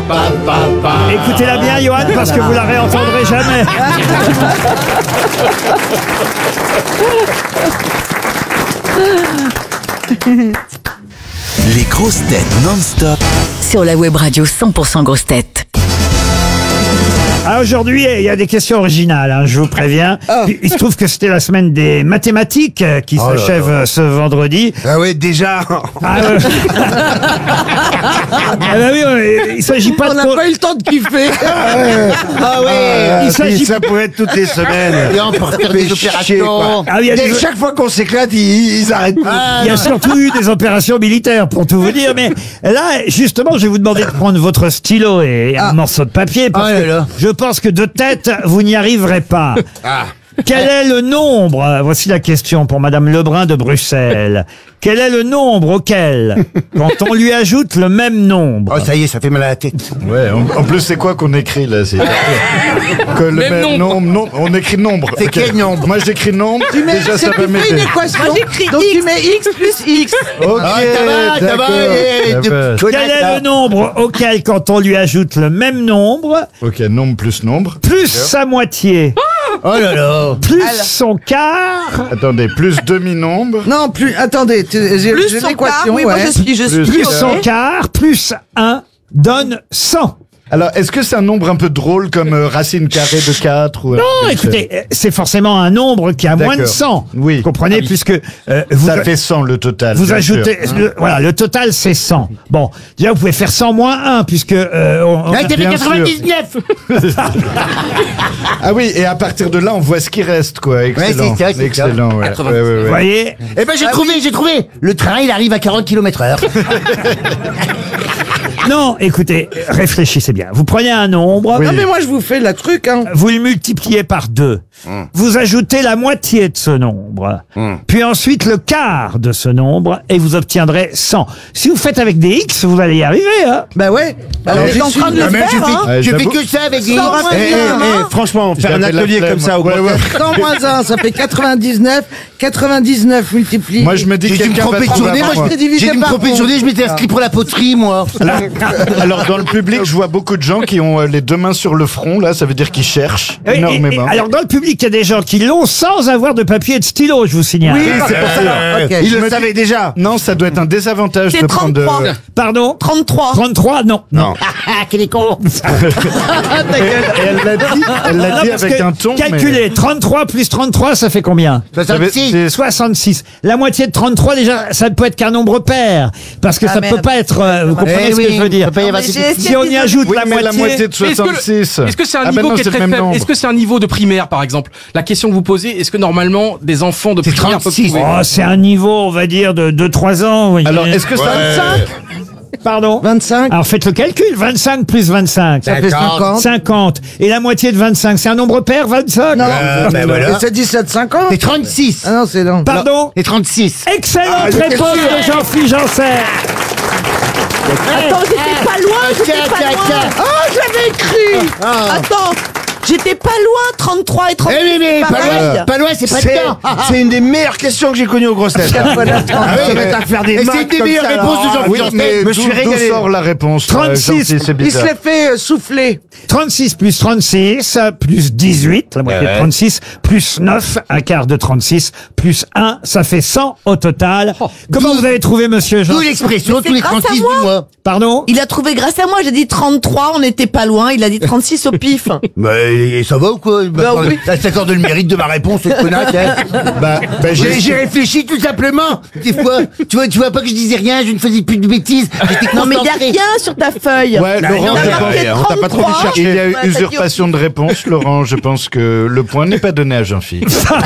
Écoutez-la bien, Johan, parce que vous la réentendrez jamais. Les grosses têtes non-stop. Sur la web radio 100% grosses têtes. Ah, aujourd'hui, il y a des questions originales, hein, je vous préviens. Il se trouve que c'était la semaine des mathématiques qui s'achève ce vendredi. Ah ouais, déjà. Ah, ah bah oui, il s'agit pas On de... n'a pas eu le temps de kiffer. Ah ouais. Il s'agit Ça pourrait être toutes les semaines. Et on peut faire des opérations. Ah, il y a des- Chaque fois qu'on s'éclate, ils arrêtent pas. Il y a surtout eu des opérations militaires, pour tout vous dire. Mais là, justement, je vais vous demander de prendre votre stylo et un morceau de papier. Parce que je pense que de tête, vous n'y arriverez pas. Quel est le nombre? Voici la question pour Madame Lebrun de Bruxelles. Quel est le nombre auquel, quand on lui ajoute le même nombre... Oh, ça y est, ça fait mal à la tête. Ouais, en plus, c'est quoi qu'on écrit là? C'est que le même nombre. On écrit nombre. C'est quel nombre? Moi, j'écris nombre. Déjà, ça peut une m'aider. équation. Donc tu mets x plus x. Ok, ça va, d'accord. Quel est le nombre auquel, quand on lui ajoute le même nombre, Ok, nombre plus nombre. plus sa moitié, Oh là là. plus son quart, Attendez, plus demi-nombre. Non, plus. Attendez, j'ai Plus son quart, l'équation. oui, moi je suis. plus ok. son quart, plus 1, donne 100. Alors, est-ce que c'est un nombre un peu drôle comme racine carrée de 4 ou... Non, écoutez, c'est forcément un nombre qui a moins de D'accord. 100. Oui. Vous comprenez, puisque vous, Ça fait 100 le total. vous bien ajoutez... sûr. voilà, le total, c'est 100. Bon, déjà, vous pouvez faire 100 moins 1, puisque... Bien sûr. Ah oui, et à partir de là, on voit ce qui reste, quoi. Excellent. c'est ça, c'est ça. Excellent, ouais. Ouais, ouais, ouais. vous voyez, Eh ben, j'ai trouvé. Le train, il arrive à 40 km/h. non, écoutez, réfléchissez bien. Vous prenez un nombre, Non, mais moi je vous fais la truc, hein. vous le multipliez par 2. Vous ajoutez la moitié de ce nombre. Puis ensuite le quart de ce nombre et vous obtiendrez 100. Si vous faites avec des X, vous allez y arriver, hein. Bah ouais. Alors, On est en train de le faire, hein. Ouais, Je fais j'avoue- que ça avec des... Sans moins un. franchement, faire un J'avais la atelier flemme. comme ça au Ouais, ouais. 100 moins 1, ça fait 99. 99 multiplié. Moi, je me dis que J'ai dû me quelqu'un va tromper de trouver journée, avant moi, moi. je t'ai divisé j'ai dû me par tromper de onze. journée, je m'étais inscrit pour la poterie, moi. Alors, dans le public, je vois beaucoup de gens qui ont les deux mains sur le front, là, ça veut dire qu'ils cherchent Et- énormément. alors dans le public, il y a des gens qui l'ont sans avoir de papier et de stylo, je vous signale. Oui, c'est pour ça. Ok. Il Je le me savait déjà. Non, ça doit être un désavantage C'est de prendre de... 33. Pardon 33. 33, non. Non. Ah, quel est con. Et elle l'a dit, Non, parce avec que, un ton. calculez, 33 plus 33, ça fait combien? 66. C'est 66. La moitié de 33, déjà, ça ne peut être qu'un nombre pair. Parce que Ah, ça ne peut merde. pas être... vous comprenez Eh ce que oui, je veux dire? peut pas y avoir Mais des- j'ai essayé Si on de y les- ajoute Oui, la mais la moitié de Est-ce que 66. est-ce que c'est un Ah ben niveau non, qui est c'est très le même faible? nombre. Est-ce que c'est un niveau de primaire, par exemple? La question que vous posez, est-ce que normalement des enfants de primaire peuvent 36. trouver? Oh, c'est un niveau, on va dire, de 2-3 ans. vous voyez. Alors, est-ce que ça... Pardon 25. Alors faites le calcul, 25 plus 25. Ça fait 50. 50. Et la moitié de 25, c'est un nombre pair, 25? Non, ben voilà. Et c'est 17, 50. C'est 36. Ah non, c'est long. Pardon? C'est 36. Excellente réponse de Jean-Philippe Janssen. Attends, j'étais pas loin, j'étais pas loin. Oh, je l'avais écrit. Attends, j'étais pas loin, 33 et 36. Eh oui, mais pas loin, c'est pas dedans. C'est une des meilleures questions que j'ai connues aux grosses têtes. Ah oui, à faire des et maths c'est une des comme meilleures ça, réponses de alors. Jean-Philippe Oui, Janssen. mais me suis d'où régalé. sort la réponse 36. gentil, c'est Il se bizarre. l'est fait souffler. 36 plus 36, plus 18, la moitié de 36, plus 9, un quart de 36, plus 1, ça fait 100 au total. Comment vous avez trouvé, monsieur Jean? D'où l'expression, tous les grâce à 36 du moi. mois. Pardon? Il a trouvé grâce à moi, j'ai dit 33, on n'était pas loin, il a dit 36 au pif. Mais ça va ou quoi? oui. Ça s'accorde le mérite de ma réponse, ce connasse. J'ai réfléchi tout simplement. Des fois, tu vois pas que je disais rien, je ne faisais plus de bêtises. J'étais Non mais il y a concentré. rien sur ta feuille. Ouais, Laurent, Il y a je marqué pense- on t'a pas trop fait 33. il y a eu Ouais, t'as dit usurpation de réponse, Laurent. Je pense que le point n'est pas donné à Jean-Philippe.